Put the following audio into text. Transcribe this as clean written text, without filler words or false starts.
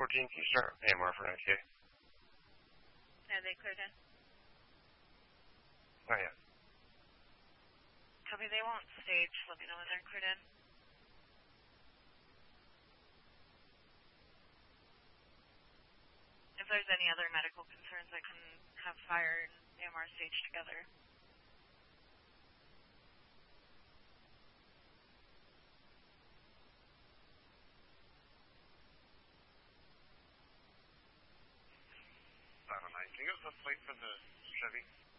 14, can you start AMR for 9K? Are they cleared in? Not yet. Copy, they won't stage. Let me know when they're cleared in. If there's any other medical concerns, I can have fire and AMR stage together. Can you go to the plate for the Chevy?